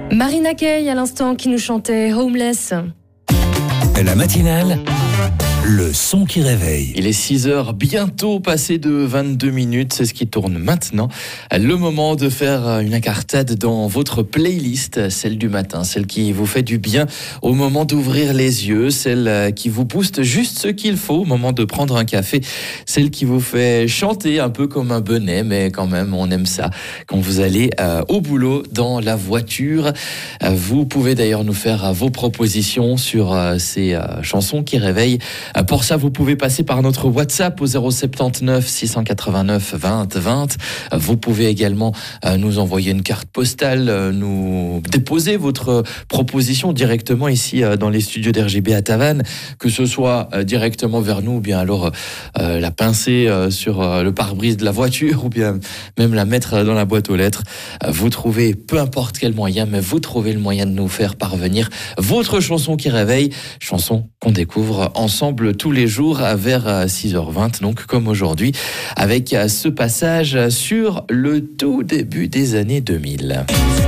Marina Kaye à l'instant qui nous chantait Homeless. La matinale, le son qui réveille. Il est 6h, bientôt passé de 22 minutes, c'est ce qui tourne maintenant. Le moment de faire une incartade dans votre playlist, celle du matin, celle qui vous fait du bien au moment d'ouvrir les yeux, celle qui vous booste juste ce qu'il faut au moment de prendre un café, celle qui vous fait chanter un peu comme un bonnet, mais quand même on aime ça. Quand vous allez au boulot, dans la voiture, vous pouvez d'ailleurs nous faire vos propositions sur ces chansons qui réveillent. Pour ça, vous pouvez passer par notre WhatsApp au 079 689 20 20. Vous pouvez également nous envoyer une carte postale, nous déposer votre proposition directement ici dans les studios d'RGB à Tavannes, que ce soit directement vers nous ou bien alors la pincer sur le pare-brise de la voiture ou bien même la mettre dans la boîte aux lettres. Vous trouvez, peu importe quel moyen, mais vous trouvez le moyen de nous faire parvenir votre chanson qui réveille, chanson qu'on découvre ensemble tous les jours vers 6h20, donc comme aujourd'hui, avec ce passage sur le tout début des années 2000.